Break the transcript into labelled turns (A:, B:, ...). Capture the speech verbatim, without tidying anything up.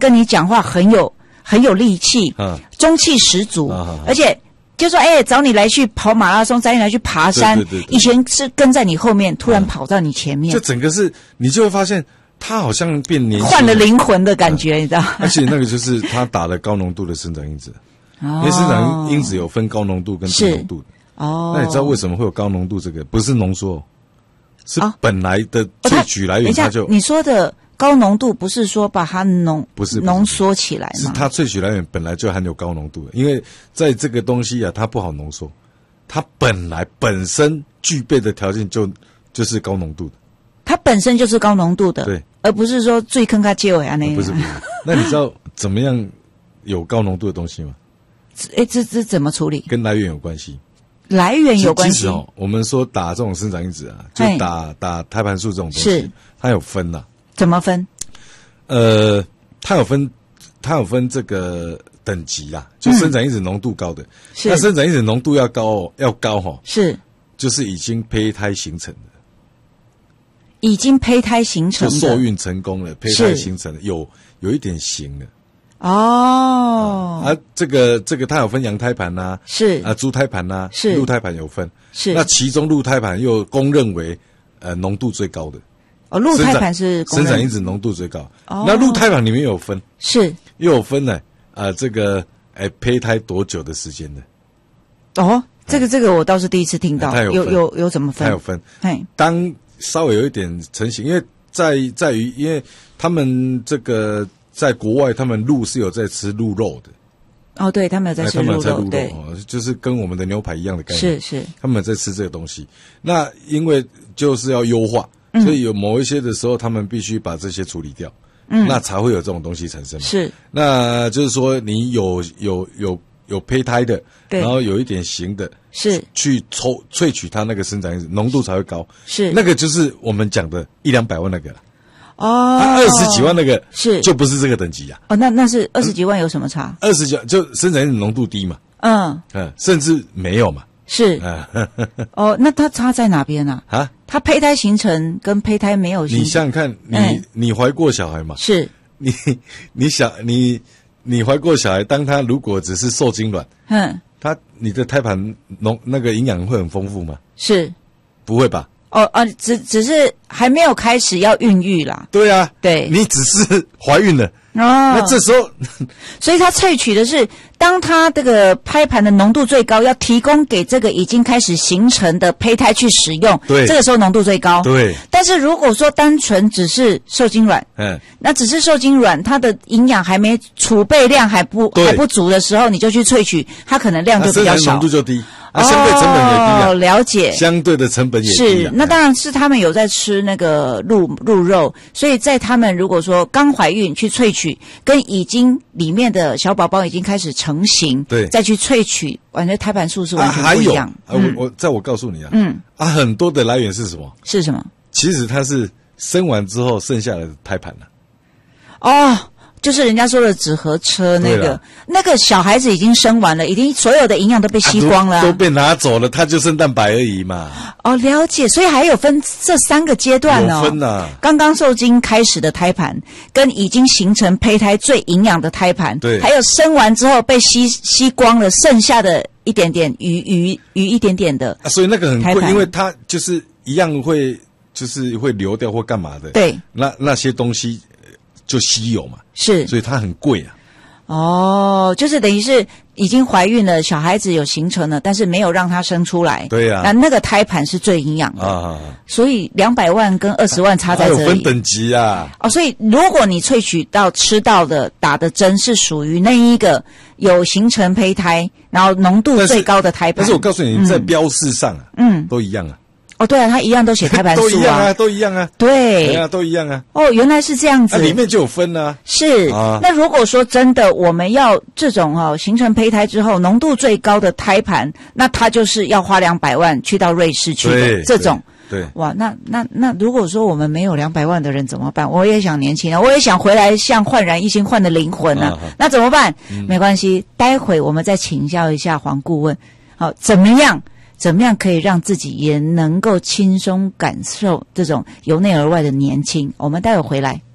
A: 跟你讲话很有很有力气，嗯，中气十足，啊、而且就说哎，找你来去跑马拉松，找你来去爬山，对对对对，以前是跟在你后面，突然跑到你前面，
B: 就整个是你就会发现他好像变年轻，
A: 换了灵魂的感觉，嗯、你知道？
B: 而且那个就是他打了高浓度的生长因子，哦、因为生长因子有分高浓度跟低浓度的。哦，那你知道为什么会有高浓度？这个不是浓缩，是本来的萃取来源，它就、
A: 哦、你说的高浓度不是说把它浓
B: 不是
A: 浓缩起来吗？
B: 是它萃取来源本来就含有高浓度的，因为在这个东西啊，它不好浓缩，它本来本身具备的条件就就是高浓度的，
A: 它本身就是高浓度的，
B: 对，
A: 而不是说最坑它结尾啊那个、
B: 呃。不是不是，那你知道怎么样有高浓度的东西吗？
A: 哎，这这怎么处理？
B: 跟来源有关系。
A: 来源有关系。
B: 其实哦，我们说打这种生长因子啊，就打打胎盘素这种东西，它有分呐、啊。
A: 怎么分？
B: 呃，它有分，它有分这个等级啦，就生长因子浓度高的，是、嗯、那生长因子浓度要高哦，要高哈、哦，
A: 是，
B: 就是已经胚胎形成的，
A: 已经胚胎形成的，
B: 就受孕成功了，胚胎形成了，有有一点形了。
A: 哦，
B: 啊，这个这个它有分羊胎盘呐、啊，
A: 是啊，
B: 猪胎盘呐、啊，
A: 是
B: 鹿胎盘有分，
A: 是
B: 那其中鹿胎盘又公认为呃浓度最高的。
A: 哦，鹿胎盘是
B: 生长因子浓度最高。哦，那鹿胎盘里面有分，
A: 是
B: 又有分呢，呃，这个哎胚胎多久的时间的？
A: 哦，这个这个我倒是第一次听到，
B: 有
A: 有有有怎么分？
B: 它有分，嘿，当稍微有一点成型，因为在在于，因为他们这个。在国外，他们鹿是有在吃鹿肉的。
A: 哦，对，他们有在吃鹿肉，
B: 他们有在鹿肉，
A: 对，
B: 哦，就是跟我们的牛排一样的概念。
A: 是是，
B: 他们在吃这个东西。那因为就是要优化，嗯、所以有某一些的时候，他们必须把这些处理掉，嗯，那才会有这种东西产生嘛。
A: 是，
B: 那就是说，你有有有有胚胎的，然后有一点形的，
A: 是
B: 去抽萃取它那个生长因子浓度才会高。
A: 是，
B: 那个就是我们讲的一两百万那个了。
A: 哦，
B: 二十几万那个
A: 是就
B: 不是这个等级啊？
A: 哦，那那是二十几万有什么差？
B: 二十几万就生长因子浓度低嘛，
A: 嗯
B: 嗯，甚至没有嘛，
A: 是，嗯、哦，那它差在哪边呢、啊？啊，它胚胎形成跟胚胎没有形成，
B: 你想想看，你、嗯、你怀过小孩嘛？
A: 是，
B: 你你想你你怀过小孩，当他如果只是受精卵，嗯，他你的胎盘浓那个营养会很丰富吗？
A: 是，
B: 不会吧？
A: 哦啊，只只是还没有开始要孕育啦。
B: 对啊，
A: 对，
B: 你只是怀孕了。
A: 哦，
B: 那这时候，
A: 所以它萃取的是，当它这个胎盘的浓度最高，要提供给这个已经开始形成的胚胎去使用。
B: 对，
A: 这个时候浓度最高。
B: 对。
A: 但是如果说单纯只是受精卵，嗯，那只是受精卵，它的营养还没储备量还不还不足的时候，你就去萃取，它可能量就比较少，
B: 浓度就低。啊，相对成本也低啊。
A: 哦，了解。
B: 相对的成本也低、
A: 啊。是，那当然是他们有在吃那个鹿鹿肉，所以在他们如果说刚怀孕去萃取，跟已经里面的小宝宝已经开始成型，
B: 对，
A: 再去萃取，完全胎盘素是完全不一样。
B: 啊，还有啊，我我在我告诉你啊，嗯，啊，很多的来源是什么？
A: 是什么？
B: 其实它是生完之后剩下的胎盘了、
A: 啊。哦。就是人家说的纸盒车那个，那个小孩子已经生完了，已经所有的营养都被吸光了、啊
B: 啊都，都被拿走了，他就剩蛋白而已嘛。
A: 哦，了解，所以还有分这三个阶段哦。
B: 有分啊，
A: 刚刚受精开始的胎盘，跟已经形成胚胎最营养的胎盘，
B: 对，
A: 还有生完之后被吸吸光了，剩下的一点点余余余一点点的、
B: 啊，所以那个很贵，因为它就是一样会就是会流掉或干嘛的。
A: 对，
B: 那那些东西。就稀有嘛，
A: 是，
B: 所以它很贵啊。
A: 哦，就是等于是已经怀孕了，小孩子有形成了，但是没有让他生出来。
B: 对呀、啊，
A: 那那个胎盘是最营养的啊，所以两百万跟二十万差在这里。
B: 还有分等级啊。
A: 哦，所以如果你萃取到吃到的打的针是属于那一个有形成胚胎，然后浓度最高的胎盘，
B: 但是我告诉你，嗯、在标示上啊，嗯，都一样啊。
A: 哦，对啊，它一样都写胎盘素啊，
B: 都一样啊，都一样啊，
A: 对，
B: 对啊，都一样啊。
A: 哦，原来是这样子，
B: 那、啊、里面就有分啊。
A: 是啊，那如果说真的我们要这种哦形成胚胎之后浓度最高的胎盘，那它就是要花两百万去到瑞士去的这种。
B: 对，对
A: 哇，那那那如果说我们没有两百万的人怎么办？我也想年轻啊，我也想回来像焕然一新焕的灵魂啊，啊那怎么办？嗯、没关系，待会我们再请教一下黄顾问，好，怎么样？怎么样可以让自己也能够轻松感受这种由内而外的年轻？我们待会回来。